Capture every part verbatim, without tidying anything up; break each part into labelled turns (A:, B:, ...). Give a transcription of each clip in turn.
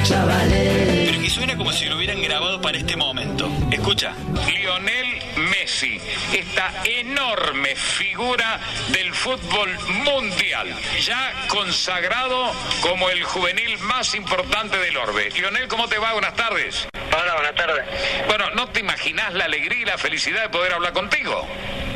A: chavales.
B: Pero que suena como si lo hubieran grabado para este momento. Escucha.
C: Lionel Messi, esta enorme figura del fútbol mundial, ya consagrado como el juvenil más importante del orbe. Lionel, ¿cómo te va? Buenas tardes.
D: Hola, buenas tardes.
C: Bueno, ¿no te imaginás la alegría y la felicidad de poder hablar contigo?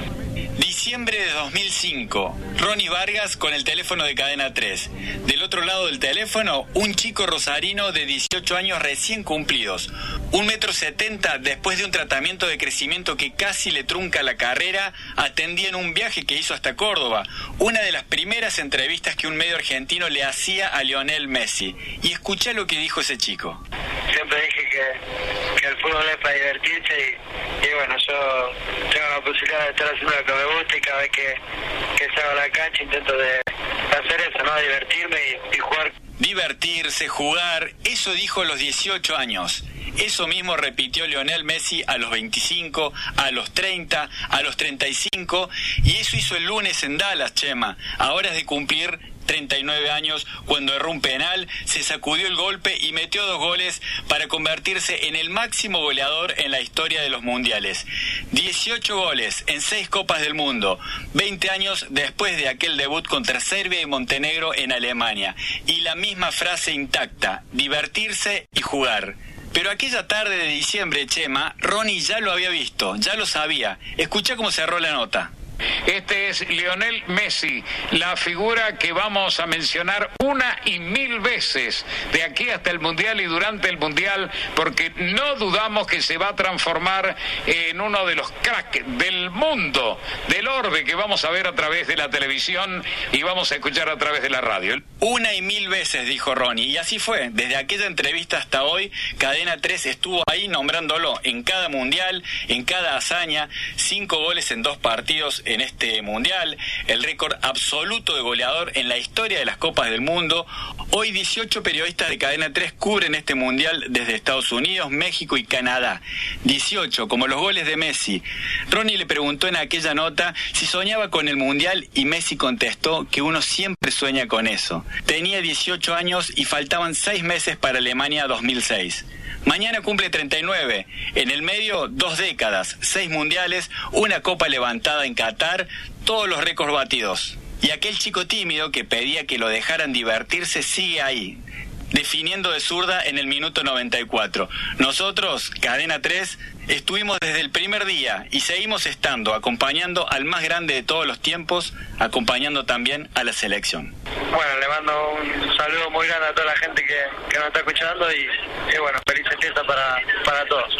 B: Diciembre de dos mil cinco, Ronnie Vargas con el teléfono de Cadena tres. Del otro lado del teléfono, un chico rosarino de dieciocho años recién cumplidos. Un metro setenta después de un tratamiento de crecimiento que casi le trunca la carrera, atendía en un viaje que hizo hasta Córdoba. Una de las primeras entrevistas que un medio argentino le hacía a Lionel Messi. Y escuchá lo que dijo ese chico.
D: Siempre dije que, que el fútbol es para divertirse y, y bueno, yo tengo la posibilidad de estar haciendo lo que me gusta y cada vez que, que salgo a la cancha intento de hacer eso, ¿no? Divertirme y, y jugar.
B: Divertirse, jugar, eso dijo a los dieciocho años. Eso mismo repitió Lionel Messi a los veinticinco, a los treinta, a los treinta y cinco, y eso hizo el lunes en Dallas, Chema. Ahora es de cumplir treinta y nueve años, cuando erró un penal, se sacudió el golpe y metió dos goles para convertirse en el máximo goleador en la historia de los mundiales. dieciocho goles en seis Copas del Mundo, veinte años después de aquel debut contra Serbia y Montenegro en Alemania. Y la misma frase intacta, divertirse y jugar. Pero aquella tarde de diciembre, Chema, Ronnie ya lo había visto, ya lo sabía. Escuchá cómo cerró la nota.
C: Este es Lionel Messi, la figura que vamos a mencionar una y mil veces de aquí hasta el Mundial y durante el Mundial, porque no dudamos que se va a transformar en uno de los cracks del mundo, del orbe que vamos a ver a través de la televisión y vamos a escuchar a través de la radio.
B: Una y mil veces, dijo Ronnie, y así fue. Desde aquella entrevista hasta hoy, Cadena tres estuvo ahí nombrándolo en cada Mundial, en cada hazaña, cinco goles en dos partidos en este Mundial, el récord absoluto de goleador en la historia de las Copas del Mundo. Hoy dieciocho periodistas de Cadena tres cubren este Mundial desde Estados Unidos, México y Canadá. dieciocho, como los goles de Messi. Ronnie le preguntó en aquella nota si soñaba con el Mundial y Messi contestó que uno siempre sueña con eso. Tenía dieciocho años y faltaban seis meses para Alemania dos mil seis. Mañana cumple treinta y nueve. En el medio, dos décadas, seis mundiales, una copa levantada en Qatar, todos los récords batidos. Y aquel chico tímido que pedía que lo dejaran divertirse sigue ahí, definiendo de zurda en el minuto noventa y cuatro. Nosotros, Cadena tres, estuvimos desde el primer día y seguimos estando, acompañando al más grande de todos los tiempos, acompañando también a la selección.
D: Bueno, le mando un saludo muy grande a toda la gente que, que nos está escuchando y, y bueno, felices fiestas para, para todos.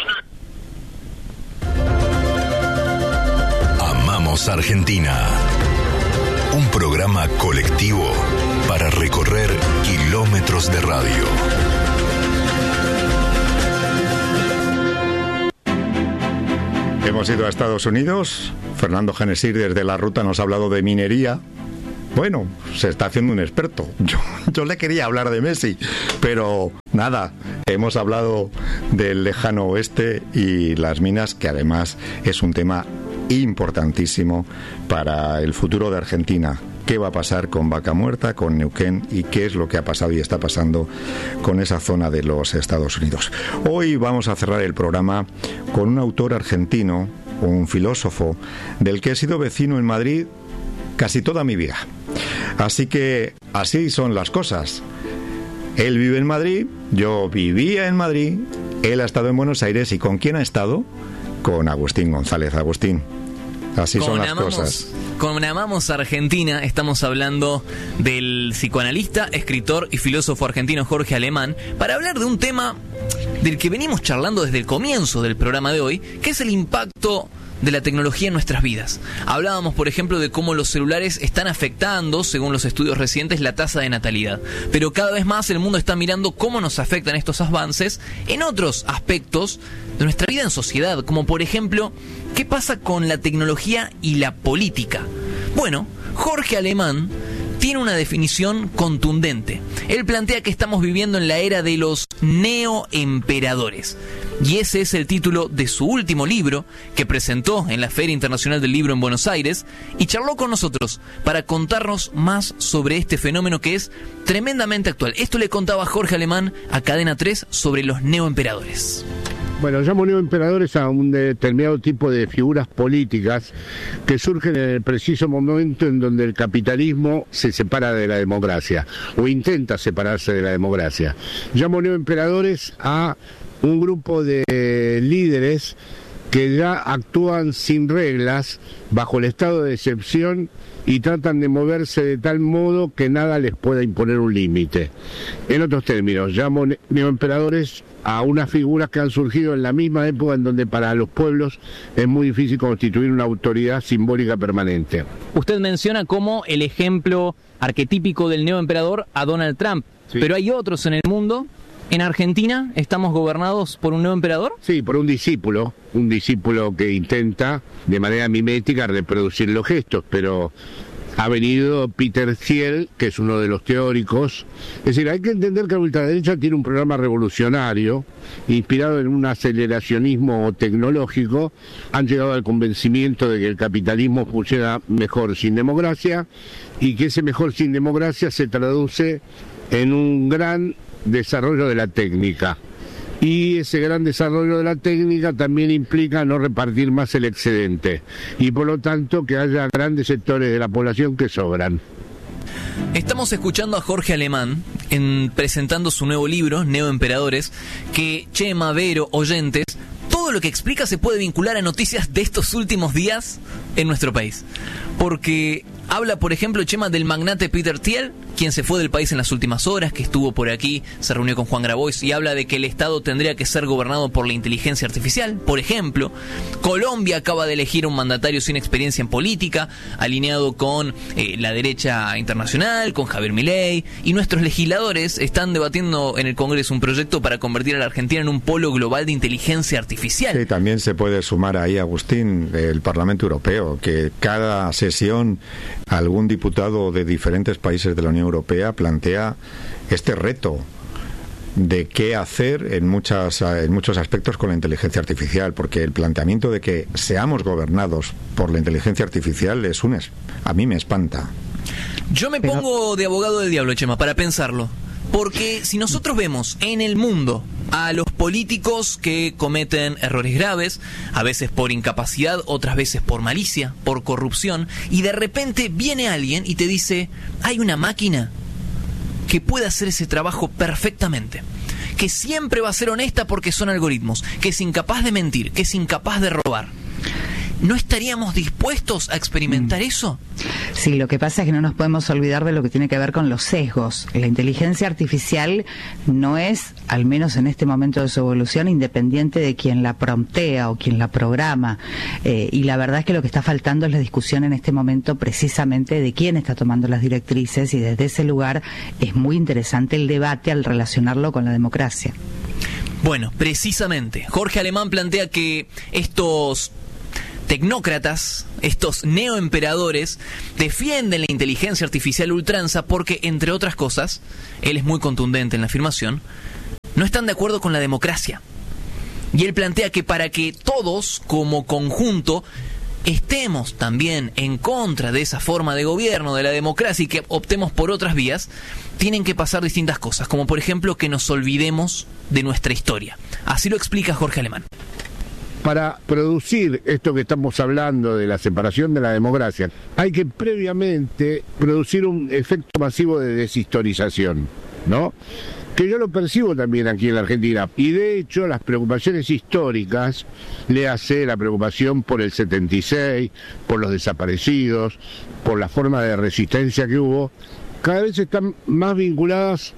E: Amamos Argentina. Un programa colectivo para recorrer kilómetros de radio.
F: Hemos ido a Estados Unidos. Fernando Genesir desde la ruta nos ha hablado de minería. Bueno, se está haciendo un experto. Yo, yo le quería hablar de Messi, pero nada, hemos hablado del lejano oeste y las minas, que además es un tema importantísimo para el futuro de Argentina. ¿Qué va a pasar con Vaca Muerta, con Neuquén y qué es lo que ha pasado y está pasando con esa zona de los Estados Unidos? Hoy vamos a cerrar el programa con un autor argentino, un filósofo, del que he sido vecino en Madrid casi toda mi vida. Así que así son las cosas. Él vive en Madrid, yo vivía en Madrid, él ha estado en Buenos Aires. ¿Y con quién ha estado? Con Agustín González. Agustín, así son las
G: amamos,
F: cosas.
G: Con Amamos Argentina estamos hablando del psicoanalista, escritor y filósofo argentino Jorge Alemán, para hablar de un tema del que venimos charlando desde el comienzo del programa de hoy, que es el impacto de la tecnología en nuestras vidas. Hablábamos, por ejemplo, de cómo los celulares están afectando, según los estudios recientes, la tasa de natalidad. Pero cada vez más el mundo está mirando cómo nos afectan estos avances en otros aspectos de nuestra vida en sociedad, como por ejemplo, ¿qué pasa con la tecnología y la política? Bueno, Jorge Alemán tiene una definición contundente. Él plantea que estamos viviendo en la era de los neoemperadores. Y ese es el título de su último libro, que presentó en la Feria Internacional del Libro en Buenos Aires, y charló con nosotros para contarnos más sobre este fenómeno que es tremendamente actual. Esto le contaba Jorge Alemán a Cadena tres sobre los neoemperadores.
A: Bueno, llamo neoemperadores a un determinado tipo de figuras políticas que surgen en el preciso momento en donde el capitalismo se separa de la democracia, o intenta separarse de la democracia. Llamo neoemperadores a un grupo de líderes que ya actúan sin reglas, bajo el estado de excepción, y tratan de moverse de tal modo que nada les pueda imponer un límite. En otros términos, llamo neoemperadores a unas figuras que han surgido en la misma época en donde para los pueblos es muy difícil constituir una autoridad simbólica permanente.
H: Usted menciona como el ejemplo arquetípico del neoemperador a Donald Trump, sí. Pero hay otros en el mundo. ¿En Argentina estamos gobernados por un neoemperador?
A: Sí, por un discípulo, un discípulo que intenta de manera mimética reproducir los gestos, pero ha venido Peter Thiel, que es uno de los teóricos. Es decir, hay que entender que la ultraderecha tiene un programa revolucionario, inspirado en un aceleracionismo tecnológico. Han llegado al convencimiento de que el capitalismo funciona mejor sin democracia, y que ese mejor sin democracia se traduce en un gran desarrollo de la técnica, y ese gran desarrollo de la técnica también implica no repartir más el excedente, y por lo tanto que haya grandes sectores de la población que sobran.
G: Estamos escuchando a Jorge Alemán en, presentando su nuevo libro, Neoemperadores, que, Chema, Vero, oyentes, todo lo que explica se puede vincular a noticias de estos últimos días en nuestro país. Porque habla, por ejemplo, Chema, del magnate Peter Thiel, quien se fue del país en las últimas horas, que estuvo por aquí, se reunió con Juan Grabois y habla de que el Estado tendría que ser gobernado por la inteligencia artificial. Por ejemplo, Colombia acaba de elegir un mandatario sin experiencia en política, alineado con eh, la derecha internacional, con Javier Milei, y nuestros legisladores están debatiendo en el Congreso un proyecto para convertir a la Argentina en un polo global de inteligencia artificial.
F: Sí, también se puede sumar ahí, Agustín, el Parlamento Europeo, que cada sesión algún diputado de diferentes países de la Unión Europea plantea este reto de qué hacer en muchas en muchos aspectos con la inteligencia artificial, porque el planteamiento de que seamos gobernados por la inteligencia artificial es un es, a mí me espanta.
G: Yo me pongo de abogado del diablo, Chema, para pensarlo. Porque si nosotros vemos en el mundo a los políticos que cometen errores graves, a veces por incapacidad, otras veces por malicia, por corrupción, y de repente viene alguien y te dice, hay una máquina que puede hacer ese trabajo perfectamente, que siempre va a ser honesta porque son algoritmos, que es incapaz de mentir, que es incapaz de robar. ¿No estaríamos dispuestos a experimentar eso?
I: Sí, lo que pasa es que no nos podemos olvidar de lo que tiene que ver con los sesgos. La inteligencia artificial no es, al menos en este momento de su evolución, independiente de quien la promptea o quien la programa. Eh, y la verdad es que lo que está faltando es la discusión en este momento precisamente de quién está tomando las directrices, y desde ese lugar es muy interesante el debate al relacionarlo con la democracia.
G: Bueno, precisamente, Jorge Alemán plantea que estos tecnócratas, estos neoemperadores, defienden la inteligencia artificial ultranza porque, entre otras cosas, él es muy contundente en la afirmación, no están de acuerdo con la democracia. Y él plantea que para que todos, como conjunto, estemos también en contra de esa forma de gobierno, de la democracia, y que optemos por otras vías, tienen que pasar distintas cosas, como por ejemplo que nos olvidemos de nuestra historia. Así lo explica Jorge Alemán.
A: Para producir esto que estamos hablando de la separación de la democracia, hay que previamente producir un efecto masivo de deshistorización, ¿no? Que yo lo percibo también aquí en la Argentina. Y de hecho, las preocupaciones históricas, le hace la preocupación por el setenta y seis, por los desaparecidos, por la forma de resistencia que hubo, cada vez están más vinculadas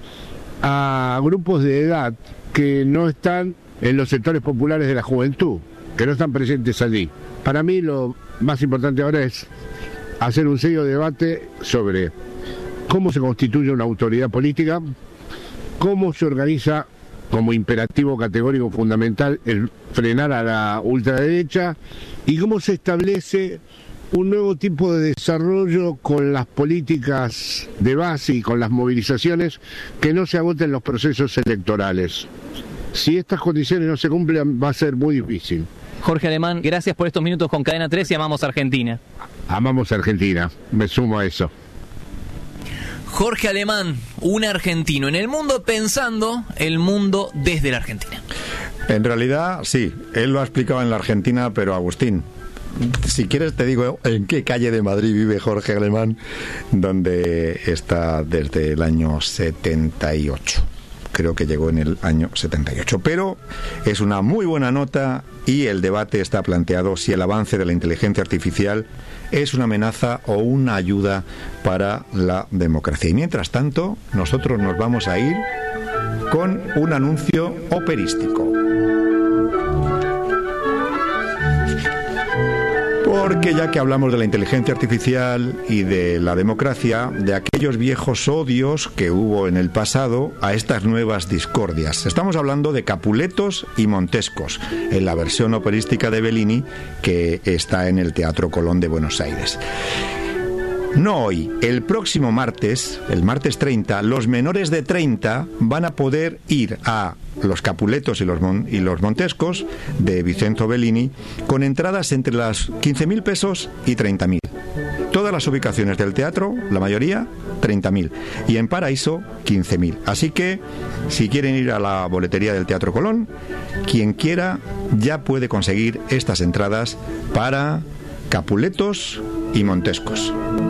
A: a grupos de edad que no están en los sectores populares de la juventud, que no están presentes allí. Para mí lo más importante ahora es hacer un serio debate sobre cómo se constituye una autoridad política, cómo se organiza como imperativo categórico fundamental el frenar a la ultraderecha, y cómo se establece un nuevo tipo de desarrollo con las políticas de base y con las movilizaciones que no se agoten los procesos electorales. Si estas condiciones no se cumplen, va a ser muy difícil.
H: Jorge Alemán, gracias por estos minutos con Cadena tres y amamos Argentina.
A: Amamos Argentina, me sumo a eso.
G: Jorge Alemán, un argentino en el mundo pensando el mundo desde la Argentina.
F: En realidad, sí, él lo ha explicado en la Argentina, pero Agustín, si quieres te digo en qué calle de Madrid vive Jorge Alemán, donde está desde el año setenta y ocho. Creo que llegó en el año setenta y ocho. Pero es una muy buena nota y el debate está planteado si el avance de la inteligencia artificial es una amenaza o una ayuda para la democracia. Y mientras tanto, nosotros nos vamos a ir con un anuncio operístico. Porque ya que hablamos de la inteligencia artificial y de la democracia, de aquellos viejos odios que hubo en el pasado a estas nuevas discordias. Estamos hablando de Capuletos y Montescos, en la versión operística de Bellini que está en el Teatro Colón de Buenos Aires. No hoy, el próximo martes, el martes treinta, los menores de treinta van a poder ir a los Capuletos y los, Mon- y los Montescos de Vincenzo Bellini con entradas entre las quince mil pesos y treinta mil. Todas las ubicaciones del teatro, la mayoría, treinta mil. Y en Paraíso, quince mil. Así que, si quieren ir a la boletería del Teatro Colón, quien quiera ya puede conseguir estas entradas para Capuletos y Montescos.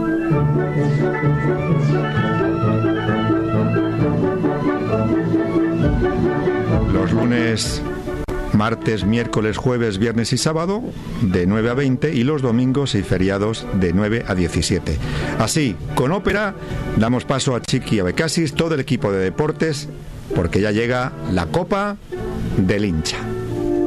F: Los lunes, martes, miércoles, jueves, viernes y sábado de nueve a veinte y los domingos y feriados de nueve a diecisiete. Así, con ópera, damos paso a Chiqui y a Becasis, todo el equipo de deportes, porque ya llega la Copa del Hincha.